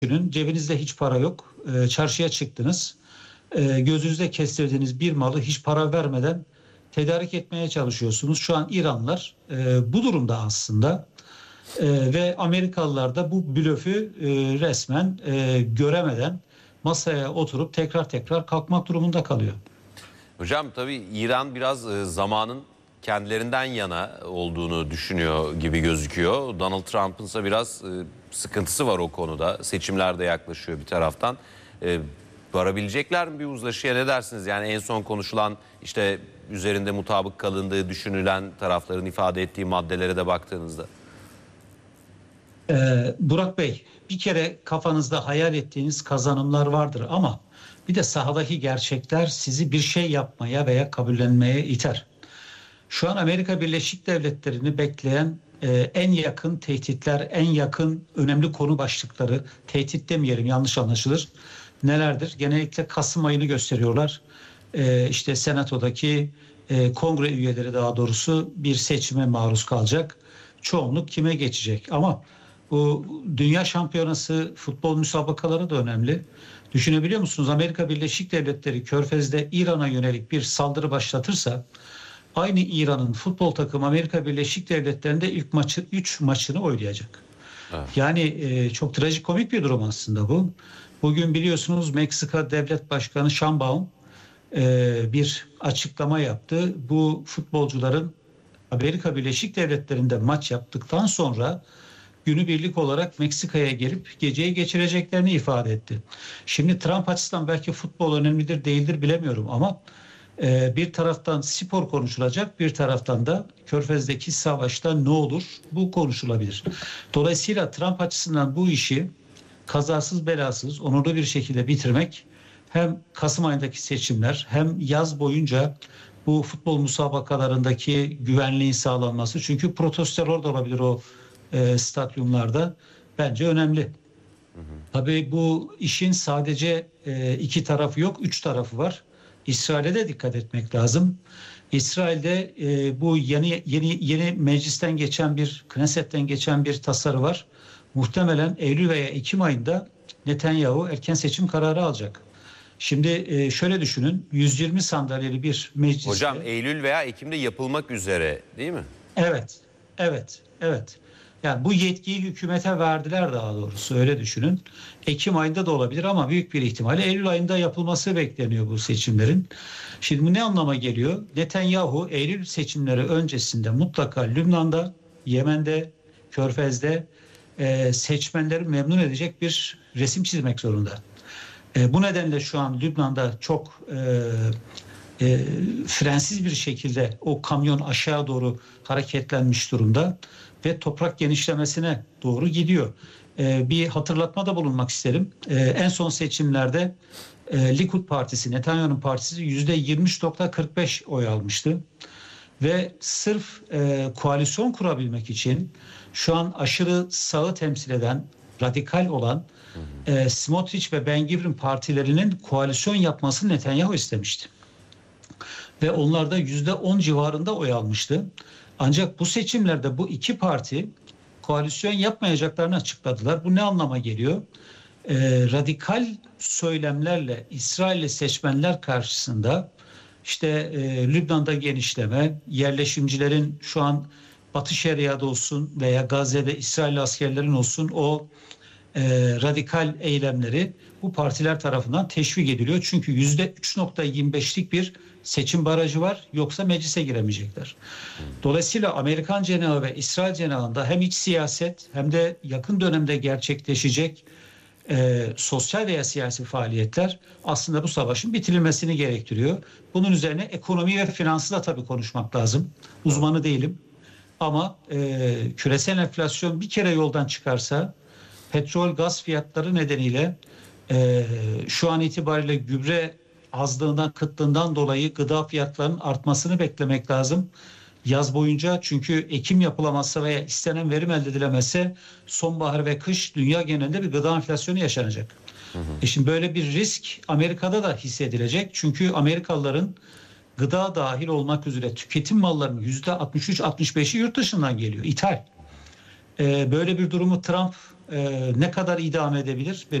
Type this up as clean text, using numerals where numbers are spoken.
düşünün, cebinizde hiç para yok. Çarşıya çıktınız. Gözünüzde kestirdiğiniz bir malı hiç para vermeden tedarik etmeye çalışıyorsunuz. Şu an İranlılar bu durumda aslında. Ve Amerikalılar da bu blöfü resmen göremeden masaya oturup tekrar tekrar kalkmak durumunda kalıyor. Hocam tabii İran biraz zamanın kendilerinden yana olduğunu düşünüyor gibi gözüküyor. Donald Trump'ın ise biraz sıkıntısı var o konuda. Seçimler de yaklaşıyor bir taraftan. Varabilecekler mi bir uzlaşıya, ne dersiniz? Yani en son konuşulan, işte üzerinde mutabık kalındığı düşünülen tarafların ifade ettiği maddelere de baktığınızda. Burak Bey, bir kere kafanızda hayal ettiğiniz kazanımlar vardır ama bir de sahadaki gerçekler sizi bir şey yapmaya veya kabullenmeye iter. Şu an Amerika Birleşik Devletleri'ni bekleyen en yakın tehditler, en yakın önemli konu başlıkları, tehdit demeyelim yanlış anlaşılır, nelerdir? Genellikle Kasım ayını gösteriyorlar. İşte Senato'daki kongre üyeleri daha doğrusu bir seçime maruz kalacak. Çoğunluk kime geçecek? Ama bu dünya şampiyonası futbol müsabakaları da önemli. Düşünebiliyor musunuz? Amerika Birleşik Devletleri Körfez'de İran'a yönelik bir saldırı başlatırsa aynı İran'ın futbol takımı Amerika Birleşik Devletleri'nde ilk 3 maçını oynayacak. Evet. Yani çok trajikomik bir durum aslında bu. Bugün biliyorsunuz Meksika Devlet Başkanı Sheinbaum bir açıklama yaptı. Bu futbolcuların Amerika Birleşik Devletleri'nde maç yaptıktan sonra günübirlik olarak Meksika'ya gelip geceyi geçireceklerini ifade etti. Şimdi Trump açısından belki futbol önemlidir değildir bilemiyorum ama bir taraftan spor konuşulacak, bir taraftan da Körfez'deki savaşta ne olur bu konuşulabilir. Dolayısıyla Trump açısından bu işi kazasız belasız onurlu bir şekilde bitirmek, hem Kasım ayındaki seçimler hem yaz boyunca bu futbol müsabakalarındaki güvenliğin sağlanması, çünkü protestolar da olabilir o stadyumlarda, bence önemli. Tabii bu işin sadece iki tarafı yok, üç tarafı var. İsrail'e de dikkat etmek lazım. İsrail'de bu yeni meclisten geçen bir, Knesset'ten geçen bir tasarı var. Muhtemelen Eylül veya Ekim ayında Netanyahu erken seçim kararı alacak. Şimdi şöyle düşünün, 120 sandalyeli bir mecliste... Hocam Eylül veya Ekim'de yapılmak üzere değil mi? Evet. Yani bu yetkiyi hükümete verdiler, daha doğrusu öyle düşünün. Ekim ayında da olabilir ama büyük bir ihtimalle Eylül ayında yapılması bekleniyor bu seçimlerin. Şimdi bu ne anlama geliyor? Netanyahu Eylül seçimleri öncesinde mutlaka Lübnan'da, Yemen'de, Körfez'de seçmenleri memnun edecek bir resim çizmek zorunda. Bu nedenle şu an Lübnan'da çok frensiz bir şekilde o kamyon aşağı doğru hareketlenmiş durumda ve toprak genişlemesine doğru gidiyor. Bir hatırlatmada bulunmak isterim. En son seçimlerde Likud Partisi, Netanyahu'nun partisi %23.45 oy almıştı. Ve sırf koalisyon kurabilmek için şu an aşırı sağı temsil eden, radikal olan Smotrich ve Ben Gvir'in partilerinin koalisyon yapmasını Netanyahu istemişti. Ve onlar da %10 civarında oy almıştı. Ancak bu seçimlerde bu iki parti koalisyon yapmayacaklarını açıkladılar. Bu ne anlama geliyor? Radikal söylemlerle İsrailli seçmenler karşısında işte Lübnan'da genişleme, yerleşimcilerin şu an Batı Şeria'da olsun veya Gazze'de İsrailli askerlerin olsun o radikal eylemleri bu partiler tarafından teşvik ediliyor. Çünkü %3.25'lik bir seçim barajı var. Yoksa meclise giremeyecekler. Dolayısıyla Amerikan cenahı ve İsrail cenahında hem iç siyaset hem de yakın dönemde gerçekleşecek sosyal veya siyasi faaliyetler aslında bu savaşın bitirilmesini gerektiriyor. Bunun üzerine ekonomi ve finansı da tabii konuşmak lazım. Uzmanı değilim. Ama küresel enflasyon bir kere yoldan çıkarsa, petrol, gaz fiyatları nedeniyle şu an itibariyle gübre azlığından, kıtlığından dolayı gıda fiyatlarının artmasını beklemek lazım yaz boyunca. Çünkü ekim yapılamazsa veya istenen verim elde edilemezse sonbahar ve kış dünya genelinde bir gıda enflasyonu yaşanacak. Şimdi böyle bir risk Amerika'da da hissedilecek. Çünkü Amerikalıların gıda dahil olmak üzere tüketim mallarının %63-65'i yurt dışından geliyor, ithal. Böyle bir durumu Trump Ne kadar idame edebilir?